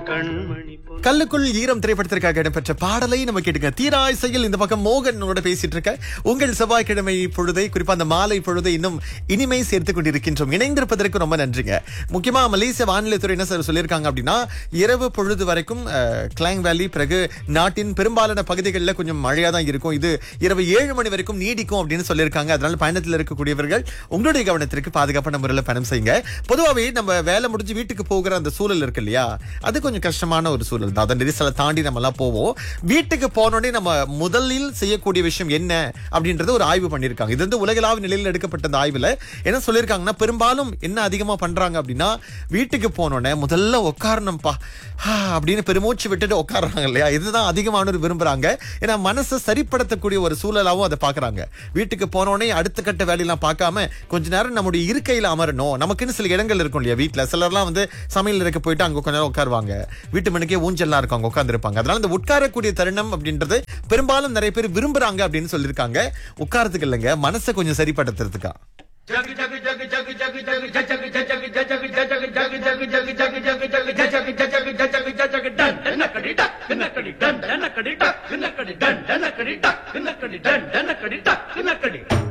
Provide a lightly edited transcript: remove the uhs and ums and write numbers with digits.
கல்லுக்குள் ஈரம் திரைப்படத்திற்காக இடம்பெற்ற பாடலை நம்ம கேட்டுங்க. தீராய்சையில் இந்த பக்கம் மோகனோட பேசிட்டு இருக்க. உங்கள் செவ்வாய்க்கிழமை பொழுதை, குறிப்பா அந்த மாலை பொழுதை இன்னும் இனிமை சேர்த்துக் கொண்டிருக்கின்றோம். இணைந்திருப்பதற்கு ரொம்ப நன்றிங்க. முக்கியமா மலேசிய வானிலைத்துறை என்ன சொல்லியிருக்காங்க அப்படின்னா, இரவு பொழுது வரைக்கும் கிளாங் வேலி, பிறகு நாட்டின் பெரும்பாலான பகுதிகளில் கொஞ்சம் மழையா தான் இருக்கும். இது இரவு 7 மணி வரைக்கும் நீடிக்கும் அப்படின்னு சொல்லியிருக்காங்க. அதனால பயணத்தில் இருக்கக்கூடியவர்கள் உங்களுடைய கவனத்திற்கு பாதுகாப்பான முறையில் பயணம் செய்யுங்க. பொதுவாகவே நம்ம வேலை முடிஞ்சு வீட்டுக்கு போகிற அந்த சூழல் இருக்கு இல்லையா, அது கொஞ்சம் கஷ்டமான ஒரு சூழல் தான். அந்த நெரிசலை தாண்டி நம்ம எல்லாம் போவோம். வீட்டுக்கு போனோடனே நம்ம முதலில் செய்யக்கூடிய விஷயம் என்ன அப்படின்றது ஒரு ஆய்வு பண்ணியிருக்காங்க. இது வந்து உலகளாவிய நிலையில் எடுக்கப்பட்ட அந்த ஆய்வுல என்ன சொல்லியிருக்காங்கன்னா, பெரும்பாலும் என்ன அதிகமா பண்றாங்க அப்படின்னா, வீட்டுக்கு போனோடனே முதல்ல உட்காரணும்பா அப்படின்னு பெருமூச்சு விட்டுட்டு உட்காடுறாங்க இல்லையா. இதுதான் அதிகமானவர் விரும்புறாங்க. ஏன்னா மனசை சரிப்படுத்தக்கூடிய ஒரு சூழலாவும் அதை பாக்குறாங்க. வீட்டுக்கு போனோடனே அடுத்த கட்ட வேலையெல்லாம் பார்க்காம கொஞ்ச நேரம் நம்முடைய இருக்கையில அமரணும். நமக்குன்னு சில இடங்கள் இருக்கும் இல்லையா வீட்டுல. சிலர்லாம் வந்து சமையல் இருக்க போயிட்டு அங்க கொஞ்ச நேரம் உட்காருவாங்க. வீட்டு மணிக்கே ஊஞ்சல்லாம் இருக்கும், அங்க உட்கார்ந்து இருப்பாங்க. அதனால இந்த உட்காரக்கூடிய தருணம் அப்படின்றது பெரும்பாலும் நிறைய பேர் விரும்புறாங்க அப்படின்னு சொல்லியிருக்காங்க. உட்காரத்துக்கு இல்லைங்க, மனசை கொஞ்சம் சரிப்படுத்துறதுக்கா. Dun